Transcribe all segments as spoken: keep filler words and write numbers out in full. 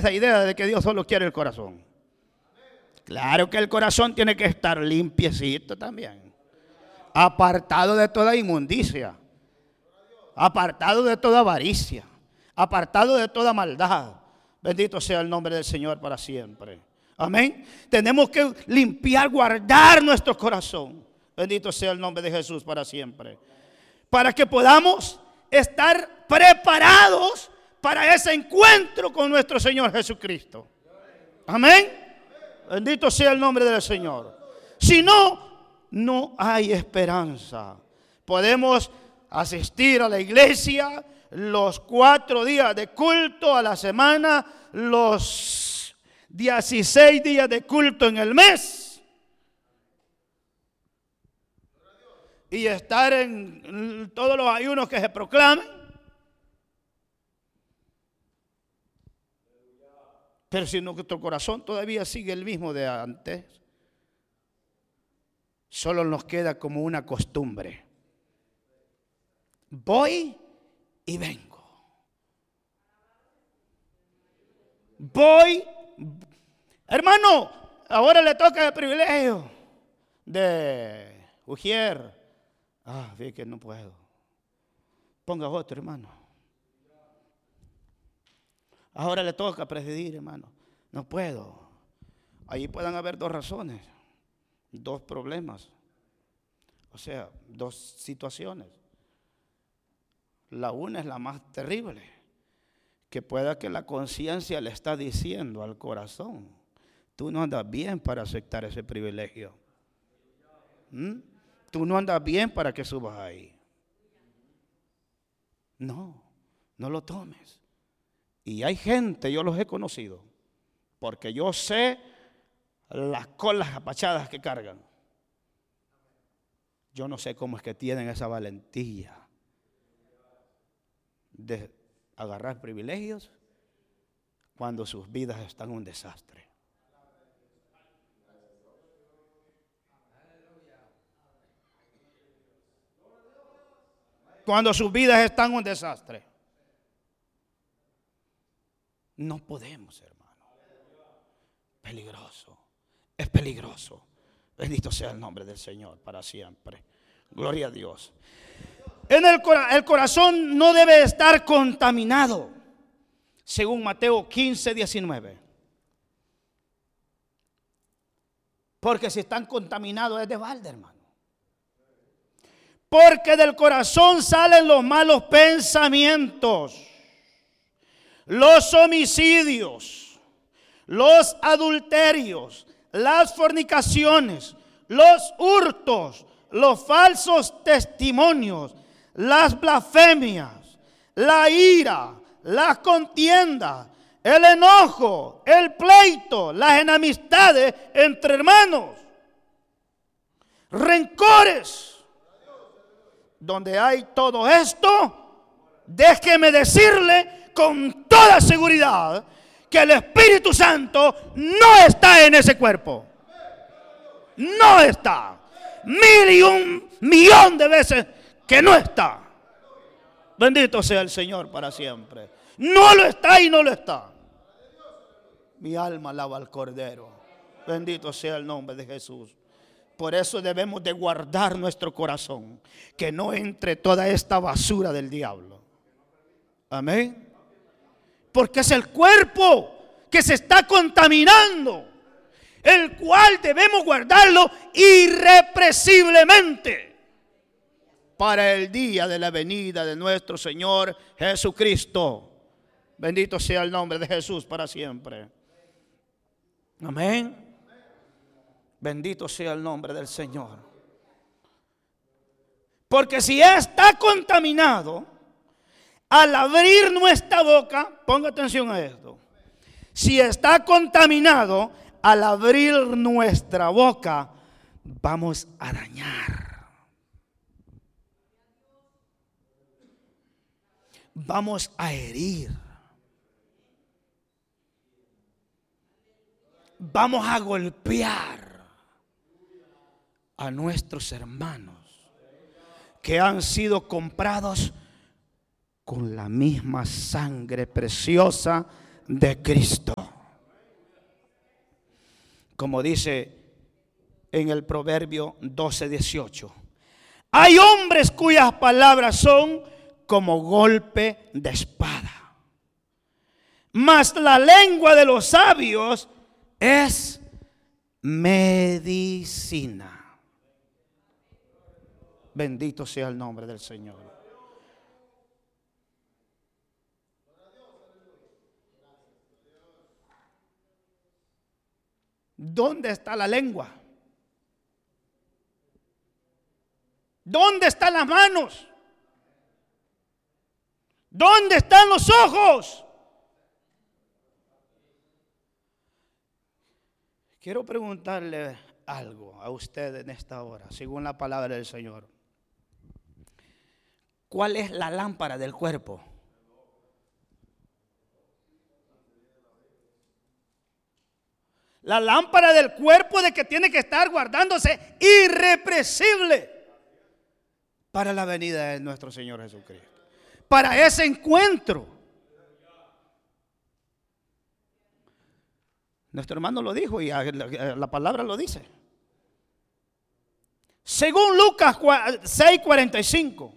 esa idea de que Dios solo quiere el corazón. Claro que el corazón tiene que estar limpiecito también, apartado de toda inmundicia, apartado de toda avaricia, apartado de toda maldad. Bendito sea el nombre del Señor para siempre. Amén. Tenemos que limpiar, guardar nuestro corazón. Bendito sea el nombre de Jesús para siempre. Para que podamos estar preparados para ese encuentro con nuestro Señor Jesucristo. Amén. Bendito sea el nombre del Señor. Si no, no hay esperanza. Podemos asistir a la iglesia los cuatro días de culto a la semana, los dieciséis días de culto en el mes, y estar en todos los ayunos que se proclamen. Pero si nuestro corazón todavía sigue el mismo de antes, solo nos queda como una costumbre. Voy y vengo. Voy. Hermano, ahora le toca el privilegio de Ujier. Ah, vi que no puedo. Ponga otro, hermano. Ahora le toca presidir, hermano. No puedo. Ahí pueden haber dos razones, dos problemas. O sea, dos situaciones. La una es la más terrible, que pueda que la conciencia le está diciendo al corazón: tú no andas bien para aceptar ese privilegio. ¿Mm? Tú no andas bien para que subas ahí. No, no lo tomes. Y hay gente, yo los he conocido, porque yo sé las colas apachadas que cargan. Yo no sé cómo es que tienen esa valentía de agarrar privilegios cuando sus vidas están en un desastre. Cuando sus vidas están en un desastre. No podemos, hermano. Peligroso. Es peligroso. Bendito sea el nombre del Señor para siempre. Gloria a Dios. En el, el corazón no debe estar contaminado, según Mateo quince, diecinueve. Porque si están contaminados es de balde, hermano. Porque del corazón salen los malos pensamientos, los homicidios, los adulterios, las fornicaciones, los hurtos, los falsos testimonios, las blasfemias, la ira, las contiendas, el enojo, el pleito, las enemistades entre hermanos, rencores. Donde hay todo esto, déjeme decirle con toda seguridad que el Espíritu Santo no está en ese cuerpo. No está. Mil y un millón de veces que no está. Bendito sea el Señor para siempre. No lo está y no lo está. Mi alma alaba al Cordero. Bendito sea el nombre de Jesús. Por eso debemos de guardar nuestro corazón, que no entre toda esta basura del diablo. Amén. Porque es el cuerpo que se está contaminando, el cual debemos guardarlo irrepresiblemente para el día de la venida de nuestro Señor Jesucristo. Bendito sea el nombre de Jesús para siempre. Amén. Bendito sea el nombre del Señor. Porque si está contaminado, al abrir nuestra boca, ponga atención a esto. Si está contaminado, al abrir nuestra boca, vamos a dañar. Vamos a herir. Vamos a golpear a nuestros hermanos que han sido comprados con la misma sangre preciosa de Cristo. Como dice en el Proverbio doce dieciocho. Hay hombres cuyas palabras son como golpe de espada, mas la lengua de los sabios es medicina. Bendito sea el nombre del Señor. ¿Dónde está la lengua? ¿Dónde están las manos? ¿Dónde están los ojos? Quiero preguntarle algo a usted en esta hora, según la palabra del Señor. ¿Cuál es la lámpara del cuerpo? La lámpara del cuerpo de que tiene que estar guardándose irrepresible para la venida de nuestro Señor Jesucristo, para ese encuentro. Nuestro hermano lo dijo y la palabra lo dice. Según Lucas seis cuarenta y cinco.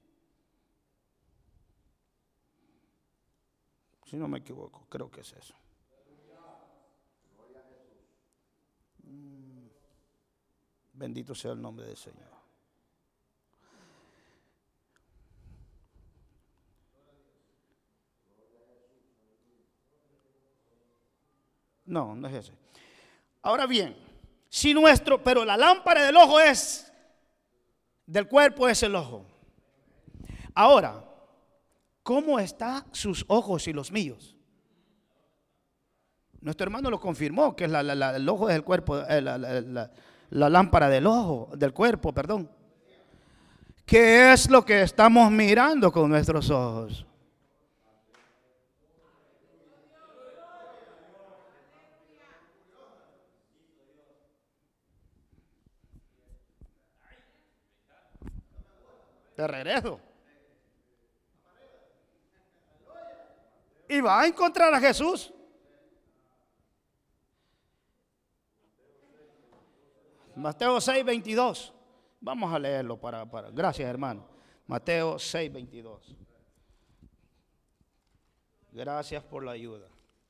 Si no me equivoco, creo que es eso. Bendito sea el nombre del Señor. No, no es ese. Ahora bien, si nuestro, pero la lámpara del ojo es, del cuerpo es el ojo. Ahora, ¿cómo están sus ojos y los míos? Nuestro hermano lo confirmó, que la, la, la, el ojo es el cuerpo, la, la, la, la lámpara del ojo, del cuerpo, perdón. ¿Qué es lo que estamos mirando con nuestros ojos? De regreso. Y va a encontrar a Jesús. Mateo seis veintidós. Vamos a leerlo para, para. Gracias, hermano. Mateo seis veintidós. Gracias por la ayuda.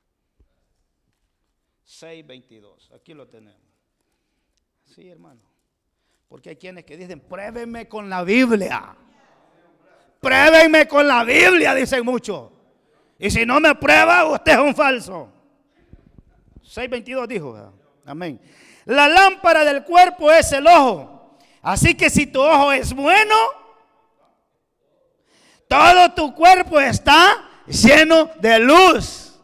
seis veintidós. Aquí lo tenemos. Sí, hermano. Porque hay quienes que dicen, pruébenme con la Biblia. Pruébenme con la Biblia, dicen muchos. Y si no me prueba, usted es un falso. seis veintidós dijo, ¿verdad? Amén. La lámpara del cuerpo es el ojo. Así que si tu ojo es bueno, todo tu cuerpo está lleno de luz.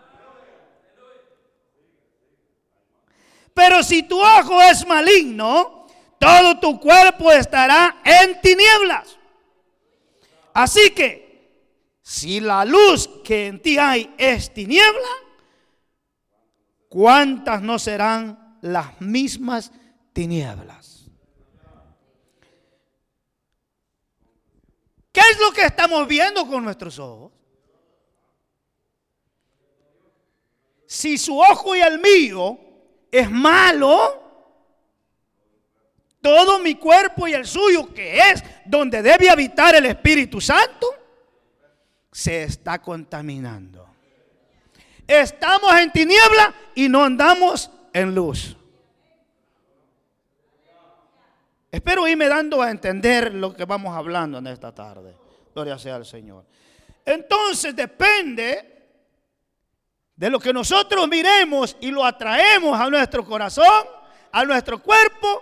Pero si tu ojo es maligno, todo tu cuerpo estará en tinieblas. Así que, si la luz que en ti hay es tiniebla, ¿cuántas no serán las mismas tinieblas? ¿Qué es lo que estamos viendo con nuestros ojos? Si su ojo y el mío es malo, todo mi cuerpo y el suyo, que es donde debe habitar el Espíritu Santo, se está contaminando. Estamos en tiniebla y no andamos en luz. Espero irme dando a entender lo que vamos hablando en esta tarde. Gloria sea al Señor. Entonces depende de lo que nosotros miremos y lo atraemos a nuestro corazón, a nuestro cuerpo.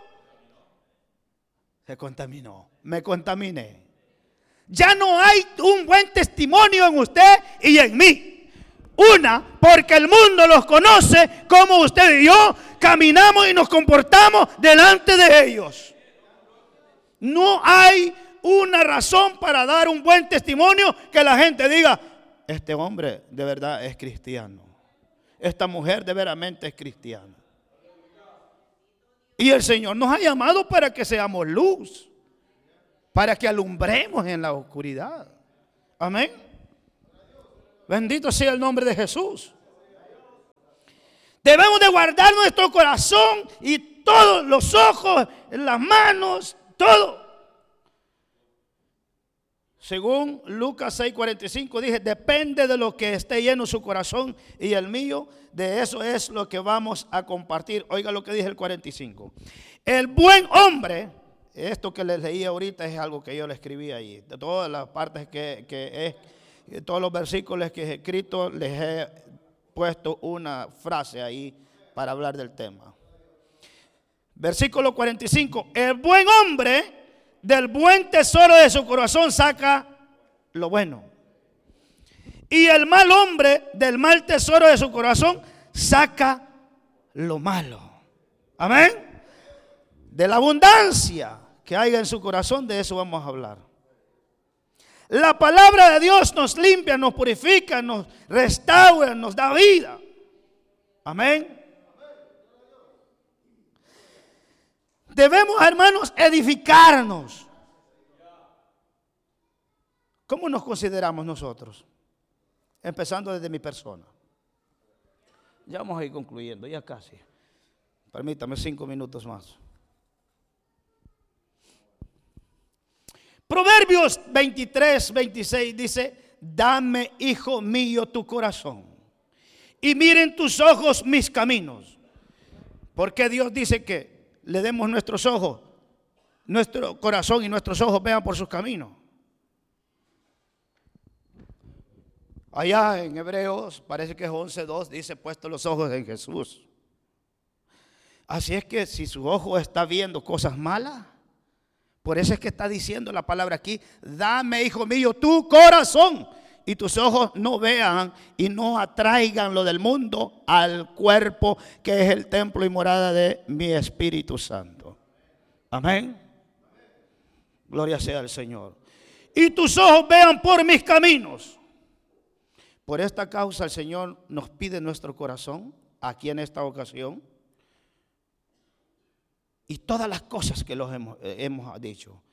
Se contaminó, me contaminé. Ya no hay un buen testimonio en usted y en mí. Una, porque el mundo los conoce como usted y yo caminamos y nos comportamos delante de ellos. No hay una razón para dar un buen testimonio que la gente diga, este hombre de verdad es cristiano. Esta mujer de veramente es cristiana. Y el Señor nos ha llamado para que seamos luz, para que alumbremos en la oscuridad. Amén. Bendito sea el nombre de Jesús. Debemos de guardar nuestro corazón y todos los ojos, las manos, todo. Según Lucas seis cuarenta y cinco dije, depende de lo que esté lleno su corazón y el mío, de eso es lo que vamos a compartir. Oiga lo que dije el cuarenta y cinco. El buen hombre, esto que les leí ahorita es algo que yo le escribí ahí. De todas las partes que, que es, todos los versículos que he escrito, les he puesto una frase ahí para hablar del tema. Versículo cuarenta y cinco. El buen hombre del buen tesoro de su corazón saca lo bueno. Y el mal hombre del mal tesoro de su corazón saca lo malo. Amén. De la abundancia que haya en su corazón, de eso vamos a hablar. La palabra de Dios nos limpia, nos purifica, nos restaura, nos da vida. Amén. Debemos, hermanos, edificarnos. ¿Cómo nos consideramos nosotros? Empezando desde mi persona. Ya vamos a ir concluyendo, ya casi. Permítame cinco minutos más. Proverbios veintitrés, veintiséis dice, dame, hijo mío, tu corazón, y miren tus ojos mis caminos. Porque Dios dice que le demos nuestros ojos, nuestro corazón y nuestros ojos vean por sus caminos. Allá en Hebreos, parece que es once dos, dice, puesto los ojos en Jesús. Así es que si su ojo está viendo cosas malas, por eso es que está diciendo la palabra aquí, dame, hijo mío, tu corazón, y tus ojos no vean y no atraigan lo del mundo al cuerpo que es el templo y morada de mi Espíritu Santo. Amén. Gloria sea al Señor. Y tus ojos vean por mis caminos. Por esta causa el Señor nos pide nuestro corazón aquí en esta ocasión. Y todas las cosas que los hemos, eh, hemos dicho.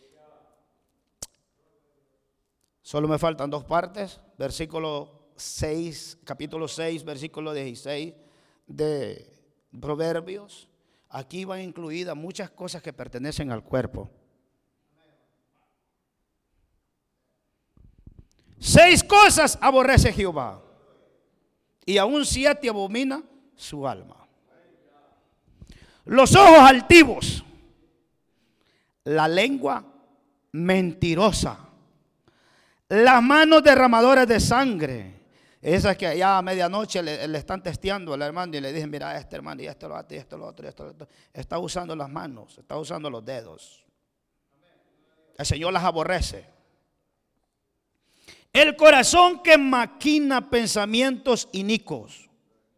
Solo me faltan dos partes. Versículo seis, capítulo seis, versículo dieciséis de Proverbios. Aquí van incluidas muchas cosas que pertenecen al cuerpo. Seis cosas aborrece Jehová, y aún siete abomina su alma: los ojos altivos, la lengua mentirosa, las manos derramadoras de sangre. Esas que allá a medianoche le, le están testeando al hermano y le dicen, mira, este hermano y esto lo otro, y esto lo otro, y esto lo otro. Está usando las manos, está usando los dedos. El Señor las aborrece. El corazón que maquina pensamientos inicuos.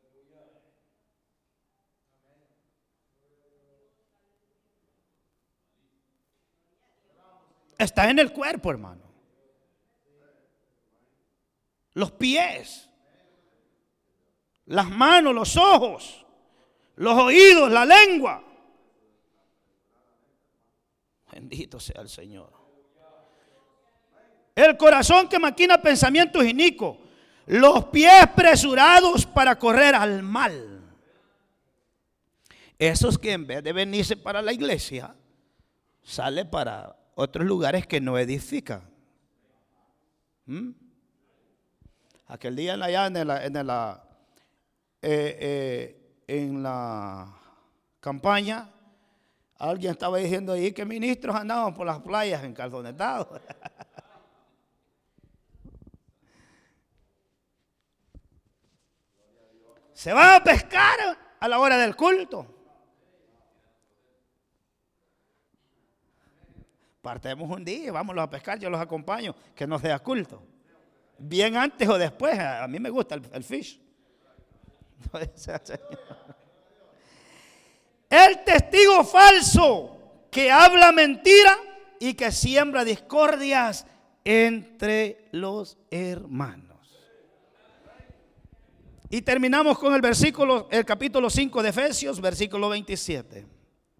Está en el cuerpo, hermano. Los pies, las manos, los ojos, los oídos, la lengua. Bendito sea el Señor. El corazón que maquina pensamientos inicuos, los pies presurados para correr al mal. Esos que en vez de venirse para la iglesia, sale para otros lugares que no edifican. ¿Mm? Aquel día allá en la, en la, eh, eh, en la campaña, alguien estaba diciendo ahí que ministros andaban por las playas encalzonetados. Se van a pescar a la hora del culto. Partemos un día, vámonos a pescar, yo los acompaño, que no sea culto. Bien antes o después, a mí me gusta el, el fish. El testigo falso que habla mentira y que siembra discordias entre los hermanos. Y terminamos con el versículo, el capítulo cinco de Efesios, versículo veintisiete.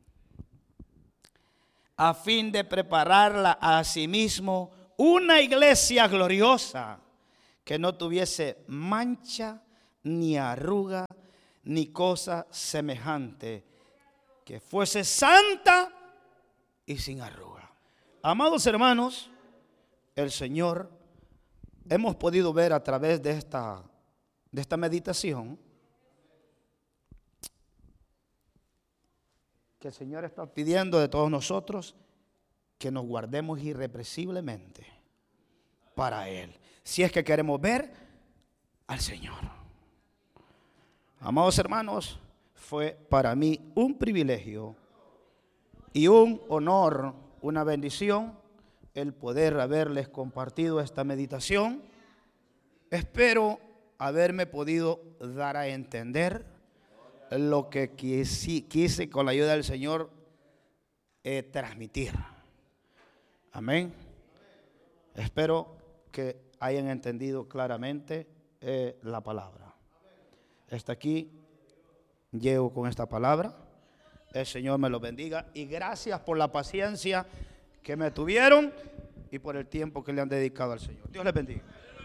A fin de prepararla a sí mismo una iglesia gloriosa, que no tuviese mancha, ni arruga, ni cosa semejante, que fuese santa y sin arruga. Amados hermanos, el Señor, hemos podido ver a través de esta, de esta meditación, que el Señor está pidiendo de todos nosotros que nos guardemos irrepresiblemente para Él, si es que queremos ver al Señor. Amados hermanos, fue para mí un privilegio y un honor, una bendición, el poder haberles compartido esta meditación. Espero haberme podido dar a entender lo que quise, quise con la ayuda del Señor eh, transmitir. Amén. Espero que hayan entendido claramente eh, la palabra. Hasta aquí llego con esta palabra. El Señor me lo bendiga y gracias por la paciencia que me tuvieron y por el tiempo que le han dedicado al Señor. Dios les bendiga.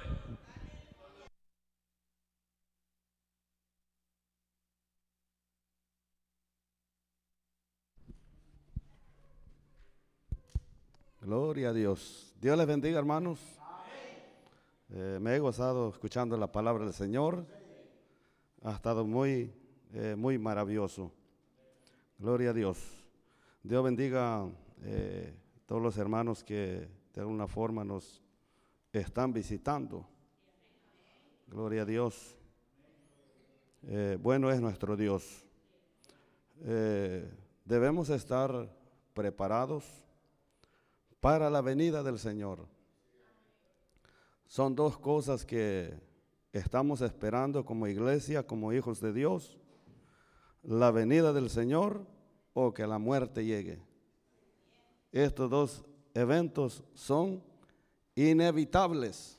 Gloria a Dios. Dios les bendiga, hermanos. Eh, me he gozado escuchando la palabra del Señor. Ha estado muy, eh, muy maravilloso. Gloria a Dios. Dios bendiga eh, todos los hermanos que de alguna forma nos están visitando. Gloria a Dios. Eh, bueno es nuestro Dios. Eh, debemos estar preparados para la venida del Señor. Son dos cosas que estamos esperando como iglesia, como hijos de Dios: la venida del Señor o que la muerte llegue. Estos dos eventos son inevitables.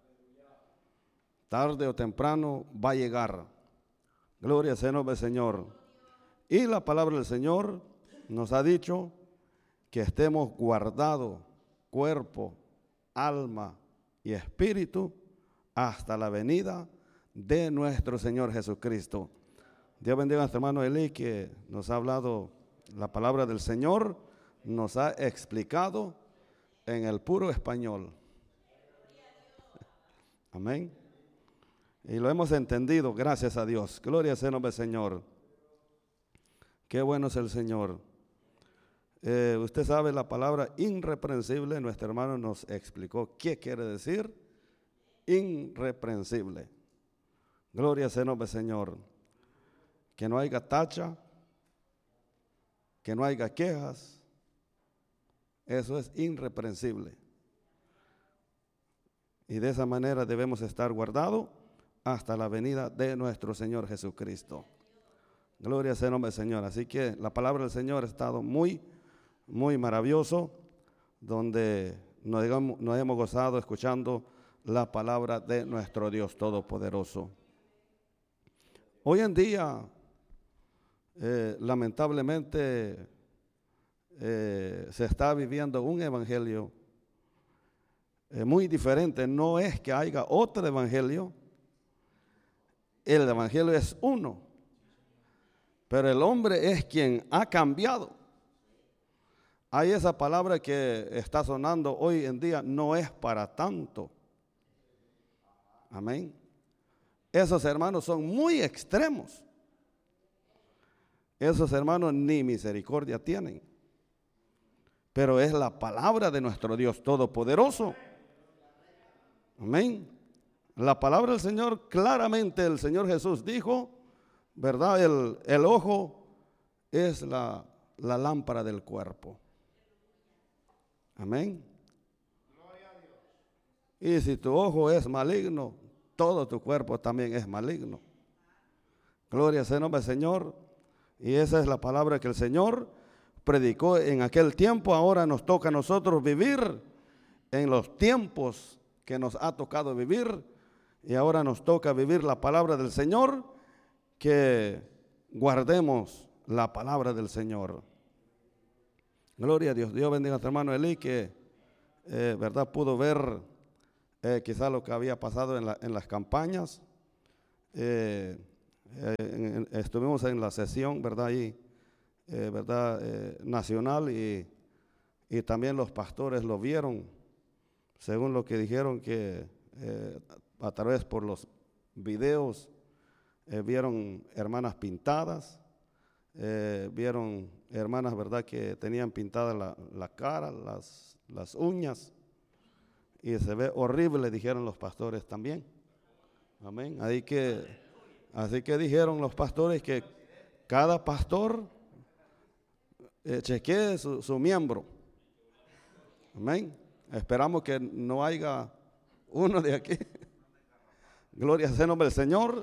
Tarde o temprano va a llegar. Gloria sea el nombre del Señor. Y la palabra del Señor nos ha dicho que estemos guardados, cuerpo, alma y espíritu, hasta la venida de nuestro Señor Jesucristo. Dios bendiga a nuestro hermano Eli, que nos ha hablado la palabra del Señor, nos ha explicado en el puro español. Amén. Y lo hemos entendido, gracias a Dios. Gloria sea el nombre del Señor. Qué bueno es el Señor. Eh, usted sabe la palabra irreprensible, nuestro hermano nos explicó qué quiere decir irreprensible. Gloria sea el nombre del Señor. Que no haya tacha, que no haya quejas, eso es irreprensible. Y de esa manera debemos estar guardados hasta la venida de nuestro Señor Jesucristo. Gloria sea el nombre del Señor. Así que la palabra del Señor ha estado muy muy maravilloso, donde nos, digamos, nos hemos gozado escuchando la palabra de nuestro Dios Todopoderoso. Hoy en día, eh, lamentablemente, eh, se está viviendo un evangelio eh, muy diferente. No es que haya otro evangelio, el evangelio es uno, pero el hombre es quien ha cambiado. Hay esa palabra que está sonando hoy en día, no es para tanto. Amén. Esos hermanos son muy extremos. Esos hermanos ni misericordia tienen. Pero es la palabra de nuestro Dios Todopoderoso. Amén. La palabra del Señor, claramente el Señor Jesús dijo, ¿verdad? El, el ojo es la, la lámpara del cuerpo. Amén. Y si tu ojo es maligno, todo tu cuerpo también es maligno. Gloria sea el nombre del Señor. Y esa es la palabra que el Señor predicó en aquel tiempo. Ahora nos toca a nosotros vivir en los tiempos que nos ha tocado vivir. Y ahora nos toca vivir la palabra del Señor, que guardemos la palabra del Señor. Gloria a Dios. Dios bendiga a nuestro hermano Eli, que eh, verdad pudo ver eh, quizá lo que había pasado en, la, en las campañas. Eh, eh, en, en, estuvimos en la sesión, ¿verdad? Ahí, eh, ¿verdad? Eh, nacional y, y también los pastores lo vieron, según lo que dijeron que eh, a través por los videos eh, vieron hermanas pintadas, eh, vieron hermanas, ¿verdad? Que tenían pintada la, la cara, las, las uñas, y se ve horrible, dijeron los pastores también. Amén. Así que, así que dijeron los pastores que cada pastor eh, chequee su, su miembro. Amén. Esperamos que no haya uno de aquí. Gloria sea el nombre del Señor.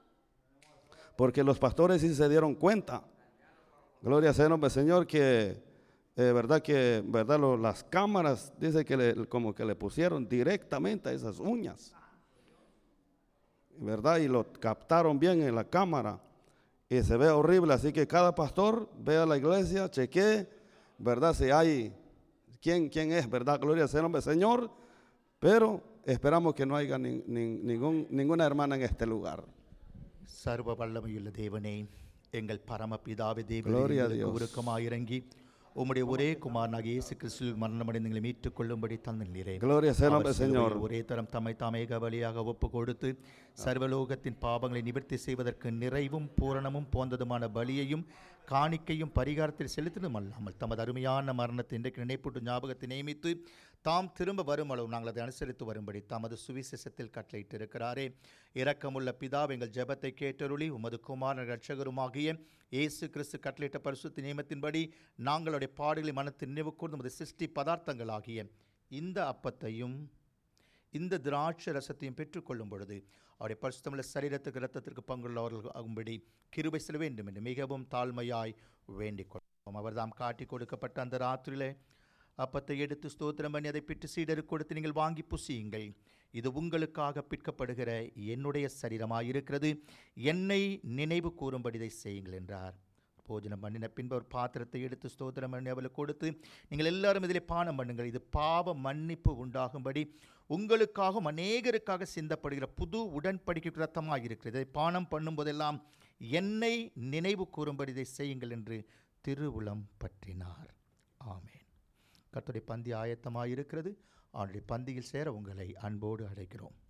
Porque los pastores sí se dieron cuenta. Gloria sea el nombre del Señor que eh, verdad que verdad lo, las cámaras dice que le, como que le pusieron directamente a esas uñas. ¿Verdad? Y lo captaron bien en la cámara y se ve horrible, así que cada pastor ve a la iglesia, chequee, ¿verdad? Si hay, ¿quién, quién es, verdad? Gloria sea el nombre del Señor, pero esperamos que no haya ni, ni, ningún, ninguna hermana en este lugar. சர்வ வல்லமையுள்ள தேவனே, எங்கள் பரமபிதாவே, Gloria a தேவனே, Dios. உருக்கமாயிறங்கி உம்முடைய ஒரே குமாரனாகிய இயேசு கிறிஸ்துவில் மரணமடைந்து எங்களை மீட்டுக் கொள்ளும்படி தந்தீரே. Gloria sea el nombre del Señor. ஒரே தரம் தம்மை தாமேக பலியாக ஒப்பு கொடுத்து சர்வலோகத்தின் பாவங்களை நிவர்த்தி செய்வதற்கு நிறைவும் பூரணமும் போந்ததுமான பலியையும் காணிக்கையும் பரிகாரத்தில் செலுத்தினும் அல்லாமல் தமது அருமையான மரணத்தை இன்றைக்கு நினைப்பூட்டு ஞாபகத்தை நியமித்து தாம் திரும்ப வரும் அளவு நாங்கள் அதை அனுசரித்து வரும்படி தமது சுவிசேஷத்தில் கட்டளையிட்டு இருக்கிறாரே. இரக்கமுள்ள பிதாவே, எங்கள் ஜெபத்தை கேட்டருளி உமது குமாரன் இரட்சகருமாகிய இயேசு கிறிஸ்து கட்டளையிட்ட பரிசுத்த நியமத்தின்படி நாங்களுடைய பாடுகளை மனத்தில் நினைவு கூர்ந்து உமது சிருஷ்டி பதார்த்தங்களாகிய இந்த அப்பத்தையும் இந்த திராட்சை ரசத்தையும் பெற்றுக்கொள்ளும் பொழுது அவருடைய பரிசுத்தமுள்ள சரீரத்துக்கு இரத்தத்திற்கு பங்குள்ளவர்கள் ஆகும்படி கிருபை செய்ய வேண்டும் என்று மிகவும் தாழ்மையாய் வேண்டிக் கொள்வோம். அவர் தாம் காட்டி கொடுக்கப்பட்ட அந்த ராத்திரியிலே அப்பத்தை எடுத்து ஸ்தோத்திரம் பண்ணி அதை பிட்டு சீடருக்கு கொடுத்து நீங்கள் வாங்கி புசியுங்கள், இது உங்களுக்காக பிற்கப்படுகிற என்னுடைய சரீரமாயிருக்கிறது, என்னை நினைவு கூறும்படி இதை செய்யுங்கள் என்றார். போஜனம் பண்ணின பின்பு ஒரு பாத்திரத்தை எடுத்து ஸ்தோத்திரம் பண்ணி அவளுக்கு கொடுத்து நீங்கள் எல்லாரும் இதிலே பானம் பண்ணுங்கள், இது பாவ மன்னிப்பு உண்டாகும்படி உங்களுக்காகவும் அநேகருக்காக சிந்தப்படுகிற புது உடன்படிக்கை ரத்தமாக இருக்கிறது, இதை பானம் பண்ணும் போதெல்லாம் என்னை நினைவு கூறும்படி இதை செய்யுங்கள் என்று திருவுளம் பற்றினார். ஆமென். கர்த்தருடைய பந்தி ஆயத்தமாக இருக்கிறது. அவருடைய பந்தியில் சேர உங்களை அன்போடு அழைக்கிறோம்.